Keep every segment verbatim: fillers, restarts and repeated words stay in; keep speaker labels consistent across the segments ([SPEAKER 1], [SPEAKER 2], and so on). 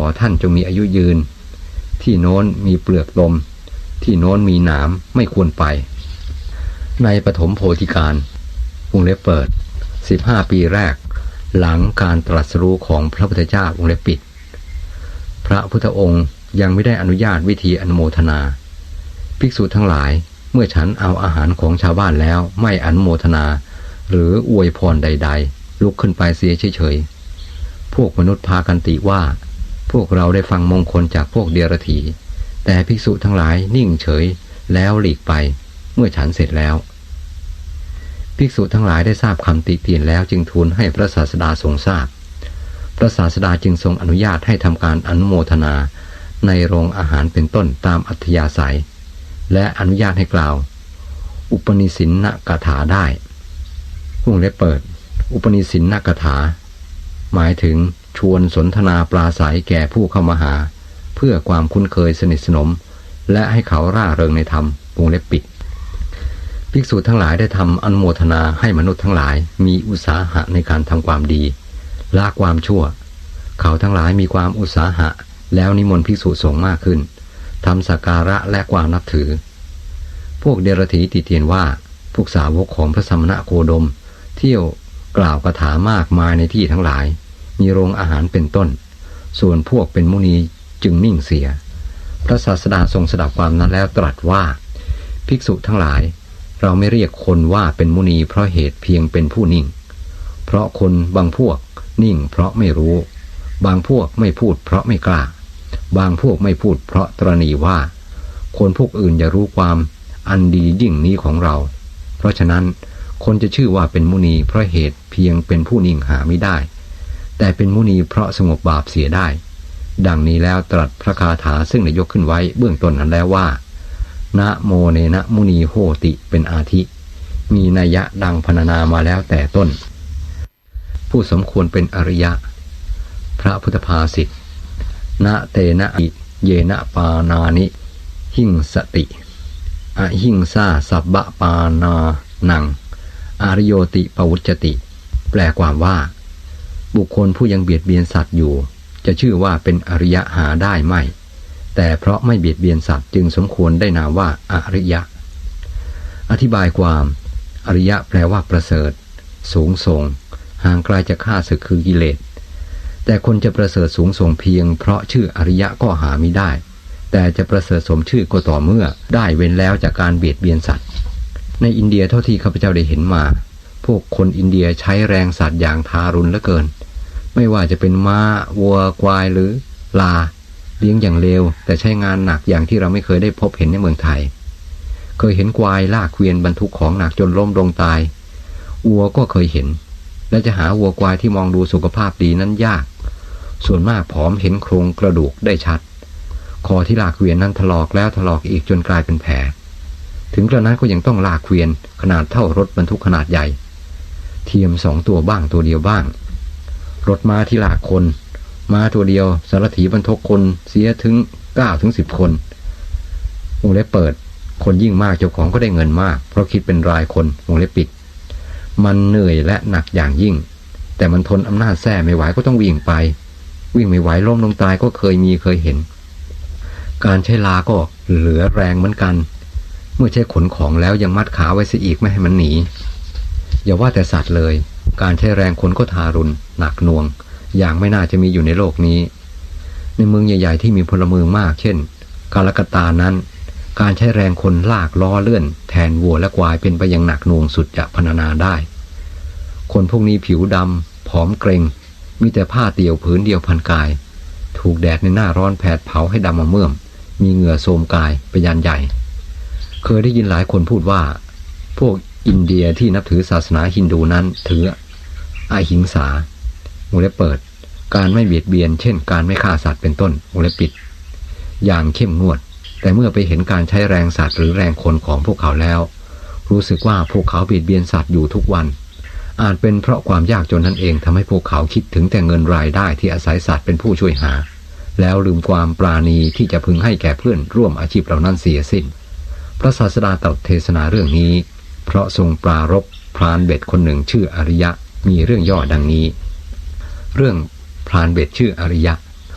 [SPEAKER 1] อท่านจงมีอายุยืนที่โน้นมีเปลือกลมที่โน้นมีหนามไม่ควรไปในปฐมโพธิการวงเล็บเปิดสิบห้าปีแรกหลังการตรัสรู้ของพระพุทธเจ้าวงเล็บปิดพระพุทธองค์ยังไม่ได้อนุญาตวิธีอนุโมทนาภิกษุทั้งหลายเมื่อฉันเอาอาหารของชาวบ้านแล้วไม่อนุโมทนาหรืออวยพรใดๆลุกขึ้นไปเสียเฉยๆพวกมนุษย์พากันติว่าพวกเราได้ฟังมงคลจากพวกเดรัจฉีแต่ภิกษุทั้งหลายนิ่งเฉยแล้วหลีกไปเมื่อฉันเสร็จแล้วภิกษุทั้งหลายได้ทราบคำติเตียนแล้วจึงทูลให้พระศาสดาทรงทราบพระศาสดาจึงทรงอนุญาตให้ทำการอนุโมทนาในโรงอาหารเป็นต้นตามอัธยาศัยและอนุญาตให้กล่าวอุปนิสินนกถาได้วงเล็บเปิดอุปนิสินนกถาหมายถึงชวนสนทนาปราศัยแก่ผู้เข้ามาหาเพื่อความคุ้นเคยสนิทสนมและให้เขาร่าเริงในธรรมวงเล็บปิดภิกษุทั้งหลายได้ทำอนุโมทนาให้มนุษย์ทั้งหลายมีอุตสาหะในการทำความดีละความชั่วเขาทั้งหลายมีความอุตสาหะแล้วนิมนต์ภิกษุสงฆ์มากขึ้นทำสักการะและความนับถือพวกเดรัจฉีติเตียนว่าพวกสาวกของพระสมณโคดมเที่ยวกล่าวคาถามากมายในที่ทั้งหลายมีโรงอาหารเป็นต้นส่วนพวกเป็นมุนีจึงนิ่งเสียพระศาสดาทรงสดับความนั้นแล้วตรัสว่าภิกษุทั้งหลายเราไม่เรียกคนว่าเป็นมุนีเพราะเหตุเพียงเป็นผู้นิ่งเพราะคนบางพวกนิ่งเพราะไม่รู้บางพวกไม่พูดเพราะไม่กล้าบางพวกไม่พูดเพราะตระหนี่ว่าคนพวกอื่นจะรู้ความอันดียิ่งนี้ของเราเพราะฉะนั้นคนจะชื่อว่าเป็นมุนีเพราะเหตุเพียงเป็นผู้นิ่งหาไม่ได้แต่เป็นมุนีเพราะสงบบาปเสียได้ดังนี้แล้วตรัสพระคาถาซึ่งได้ยกขึ้นไว้เบื้องต้นนั้นแล้วว่านะโมเนนะมุนีโหติเป็นอาทิมีนัยยะดังพรรณนามาแล้วแต่ต้นผู้สมควรเป็นอริยะพระพุทธภาษิตนะเตนะอิเยนะปานานิหิงสติอหิงสาสัพพะปานานังอาริโยติปวุจจติแปลความว่าบุคคลผู้ยังเบียดเบียนสัตว์อยู่จะชื่อว่าเป็นอริยะหาได้ไม่แต่เพราะไม่เบียดเบียนสัตว์จึงสมควรได้นามว่าอริยะอธิบายความอริยะแปลว่าประเสริฐสูงส่งห่างไกลจากข้าศึกคือกิเลสแต่คนจะประเสริฐสูงส่งเพียงเพราะชื่ออริยะก็หามิได้แต่จะประเสริฐสมชื่อก็ต่อเมื่อได้เว้นแล้วจากการเบียดเบียนสัตว์ในอินเดียเท่าที่ข้าพเจ้าได้เห็นมาพวกคนอินเดียใช้แรงสัตว์อย่างทารุณเหลือเกินไม่ว่าจะเป็นม้าวัวควายหรือลาเลี้ยงอย่างเลวแต่ใช้งานหนักอย่างที่เราไม่เคยได้พบเห็นในเมืองไทยเคยเห็นควายลากเกวียนบรรทุกของหนักจนล้มลงตายวัวก็เคยเห็นและจะหาวัวควายที่มองดูสุขภาพดีนั้นยากส่วนมากผอมเห็นโครงกระดูกได้ชัดคอที่ลากเกวียนนั้นถลอกแล้วถลอกอีกจนกลายเป็นแผลถึงกระนั้นก็ยังต้องลากเกวียนขนาดเท่ารถบรรทุกขนาดใหญ่เทียมสองตัวบ้างตัวเดียวบ้างรถม้าที่ลากคนม้าตัวเดียวสารถีบรรทุกคนเสียถึงเก้าถึงสิบคนวงเล็บเปิดคนยิ่งมากเจ้าของก็ได้เงินมากเพราะคิดเป็นรายคนวงเล็บปิดมันเหนื่อยและหนักอย่างยิ่งแต่มันทนอำนาจแท้ไม่ไหวก็ต้องวิ่งไปวิ่งไม่ไหวล้มลงตายก็เคยมีเคยเห็นการใช้ลาก็เหลือแรงเหมือนกันเมื่อใช้ขนของแล้วยังมัดขาไว้เสียอีกไม่ให้มันหนีอย่าว่าแต่สัตว์เลยการใช้แรงคนก็ทารุณหนักหน่วงอย่างไม่น่าจะมีอยู่ในโลกนี้ในเมืองใหญ่ๆที่มีพลเมืองมากเช่นกาลกัตตานั้นการใช้แรงคนลากล้อเลื่อนแทนวัวและควายเป็นไปอย่างหนักหน่วงสุดจะพรรณนาได้คนพวกนี้ผิวดำผอมเกร็งมีแต่ผ้าเตี่ยวผืนเดียวพันกายถูกแดดในหน้าร้อนแผดเผาให้ดำมาเมื่อมมีเหงื่อโทมกายเป็นยันใหญ่เคยได้ยินหลายคนพูดว่าพวกอินเดียที่นับถือศาสนาฮินดูนั้นถืออหิงสาวงเล็บเปิดการไม่เบียดเบียนเช่นการไม่ฆ่าสัตว์เป็นต้นวงเล็บปิดอย่างเข้มงวดแต่เมื่อไปเห็นการใช้แรงสัตว์หรือแรงคนของพวกเขาแล้วรู้สึกว่าพวกเขาเบียดเบียนสัตว์อยู่ทุกวันอาจเป็นเพราะความยากจนนั่นเองทำให้พวกเขาคิดถึงแต่เงินรายได้ที่อาศัยสัตว์เป็นผู้ช่วยหาแล้วลืมความปราณีที่จะพึงให้แก่เพื่อนร่วมอาชีพเหล่านั้นเสียสิ้นพระศาสดาตรัสเทศนาเรื่องนี้เพราะทรงปรารภพรานเบ็ดคนหนึ่งชื่ออริยะมีเรื่องย่อดังนี้เรื่องพรานเบ็ดชื่ออริยะ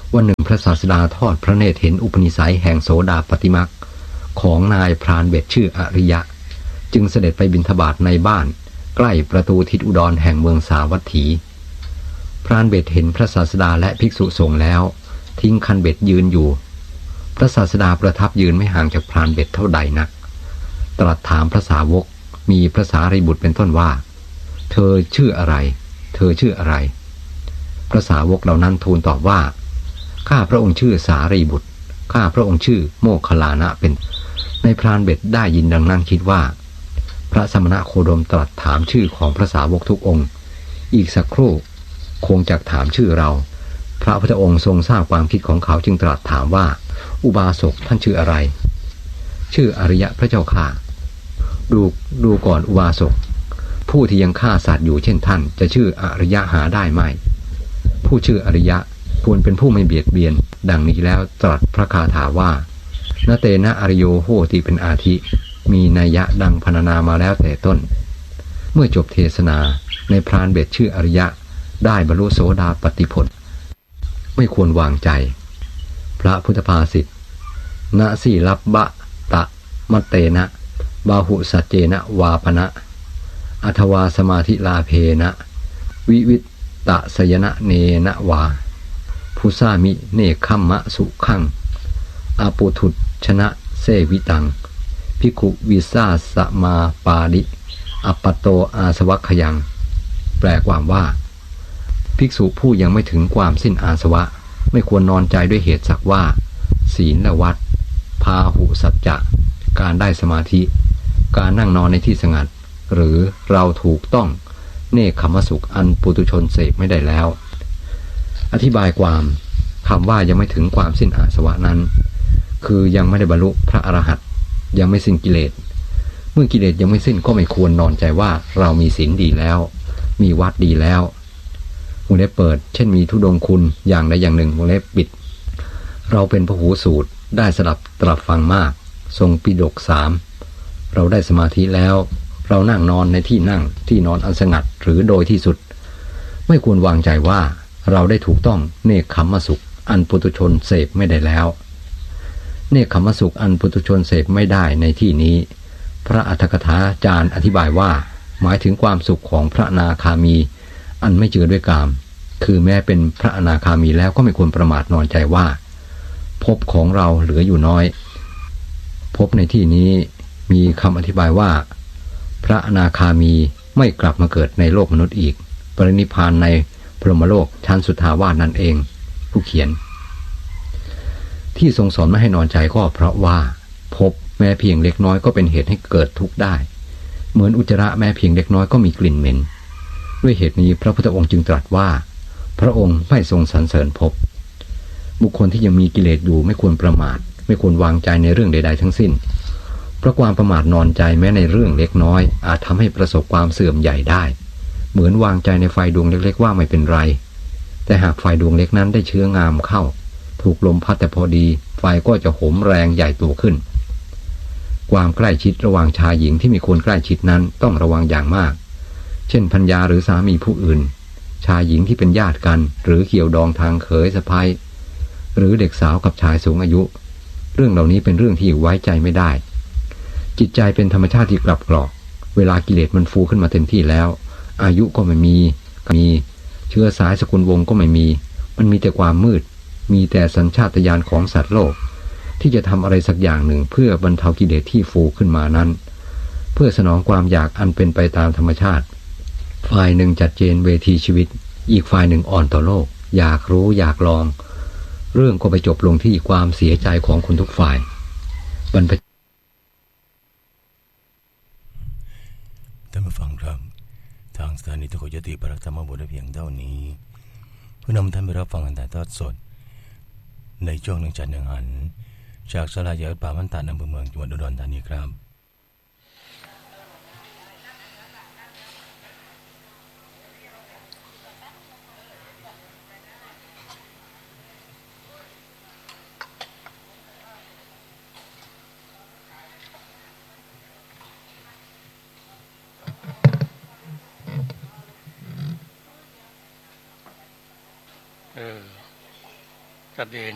[SPEAKER 1] วันหนึ่งพระศาสดาทอดพระเนตรเห็นอุปนิสัยแห่งโสดาปัตติมรรคของนายพรานเบ็ดชื่ออริยะจึงเสด็จไปบิณฑบาตในบ้านใกล้ประตูทิศอุดรแห่งเมืองสาวัตถีพรานเบ็ดเห็นพระศาสดาและภิกษุสงฆ์แล้วทิ้งคันเบ็ดยืนอยู่พระศาสดาประทับยืนไม่ห่างจากพรานเบ็ดเท่าใดนักตรัสถามพระสาวกมีพระสารีบุตรเป็นต้นว่าเธอชื่ออะไรเธอชื่ออะไรพระสาวกเหล่านั้นทูลตอบว่าข้าพระองค์ชื่อสารีบุตรข้าพระองค์ชื่อโมคคัลลานะเป็นในพรานเบ็ดได้ยินดังนั้นคิดว่าพระสมณโคดมตรัสถามชื่อของพระสาวกทุกองค์อีกสักครู่คงจักถามชื่อเราพระพุทธองค์ทรงทราบความคิดของเขาจึงตรัสถามว่าอุบาสกท่านชื่ออะไรชื่ออริยะพระเจ้าข้าดูดูก่อนอุบาสกผู้ที่ยังฆ่าสัตว์อยู่เช่นท่านจะชื่ออริยะหาได้ไหมผู้ชื่ออริยะควรเป็นผู้ไม่เบียดเบียนดังนี้แล้วตรัสพระคาถาว่านเตนะอริโยโหติเป็นอาทิมีนัยยะดังพรรณนามาแล้วแต่ต้นเมื่อจบเทศนาในพรานเบ็ดชื่ออริยะได้บรรลุโสดาปัตติผลไม่ควรวางใจพระพุทธภาษิตนะสีลับบะตะมัตเตนะบาหุสัจเจนะวาปนะอัทวาสมาธิลาเพนะวิวิตตะสยนะเนนะวาผู้สามิเนคขัมมะสุขังอาปุถุชนะเสวิตังภิกขุวิสาสมาปาลิอัปปโตอาสวัคยังแปลความว่าภิกษุผู้ยังไม่ถึงความสิ้นอาสวะไม่ควรนอนใจด้วยเหตุสักว่าศีลและวัดพาหุสัจจะการได้สมาธิการนั่งนอนในที่สงัดหรือเราถูกต้องเนคขมสุขอันปุถุชนเสพไม่ได้แล้วอธิบายความคำว่ายังไม่ถึงความสิ้นอาสวะนั้นคือยังไม่ได้บรรลุพระอรหันต์ยังไม่สิ้นกิเลสเมื่อกิเลสยังไม่สิ้นก็ไม่ควรนอนใจว่าเรามีศีลดีแล้วมีวัดดีแล้ววงเล็บเปิดเช่นมีธุดงคุณอย่างใดอย่างหนึ่งวงเล็บปิดเราเป็นพหูสูตรได้สลับตรับฟังมากทรงปิฎกสามเราได้สมาธิแล้วเรานั่งนอนในที่นั่งที่นอนอันสงัดหรือโดยที่สุดไม่ควรวางใจว่าเราได้ถูกต้องเนคขมสุขอันปุถุชนเสพไม่ได้แล้วเนคขมสุขอันปุถุชนเสพไม่ได้ในที่นี้พระอรรถกถาจารย์อธิบายว่าหมายถึงความสุขของพระอนาคามีอันไม่เจือด้วยกามคือแม้เป็นพระอนาคามีแล้วก็ไม่ควรประมาทนอนใจว่าภพของเราเหลืออยู่น้อยภพในที่นี้มีคำอธิบายว่าพระอนาคามีไม่กลับมาเกิดในโลกมนุษย์อีกปรินิพพานในพรหมโลกชั้นสุทธาวาสนั่นเองผู้เขียนที่ทรงสอนไม่ให้นอนใจก็เพราะว่าภพแม้เพียงเล็กน้อยก็เป็นเหตุให้เกิดทุกข์ได้เหมือนอุจจาระแม้เพียงเล็กน้อยก็มีกลิ่นเหม็นด้วยเหตุนี้พระพุทธองค์จึงตรัสว่าพระองค์ไม่ทรงสรรเสริญภพบุคคลที่ยังมีกิเลสอยู่ไม่ควรประมาทไม่ควรวางใจในเรื่องใดๆทั้งสิ้นเพราะความประมาทนอนใจแม้ในเรื่องเล็กน้อยอาจทำให้ประสบความเสื่อมใหญ่ได้เหมือนวางใจในไฟดวงเล็กๆว่าไม่เป็นไรแต่หากไฟดวงเล็กนั้นได้เชื้องามเข้าถูกลมพัดแต่พอดีไฟก็จะโหมแรงใหญ่โตขึ้นความใกล้ชิดระหว่างชายหญิงที่มีคนใกล้ชิดนั้นต้องระวังอย่างมากเช่นภรรยาหรือสามีผู้อื่นชายหญิงที่เป็นญาติกันหรือเกี่ยวดองทางเขยสะใภ้หรือเด็กสาวกับชายสูงอายุเรื่องเหล่านี้เป็นเรื่องที่ไว้ใจไม่ได้จิตใจเป็นธรรมชาติที่กลับกรอกเวลากิเลสมันฟูขึ้นมาเต็มที่แล้วอายุก็ไม่มีมีเชื้อสายสกุลวงศ์ก็ไม่มีมันมีแต่ความมืดมีแต่สัญชาตญาณของสัตว์โลกที่จะทำอะไรสักอย่างหนึ่งเพื่อบรรเทากิเลสที่ฟูขึ้นมานั้นเพื่อสนองความอยากอันเป็นไปตามธรรมชาติฝ่ายหนึ่งจัดเจนเวทีชีวิตอีกฝ่ายหนึ่งอ่อนต่อโลกอยากรู้อยากลองเรื่องก็ไปจบลงที่ความเสียใจของคนทุกฝ่ายบรรพ
[SPEAKER 2] ท่านผู้ฟังครับทางสถานีโทรทัศน์ปรักธรรมบทเพียงเท่านี้เพื่อนำท่านไปรับฟังการถ่ายทอดสดในช่วงหนึ่งจันทร์หนึ่งหันจากศาลาใหญ่ป่ามันตาดอำเภอเมืองจังหวัดอุดรธานีครับ
[SPEAKER 3] ชัดเจน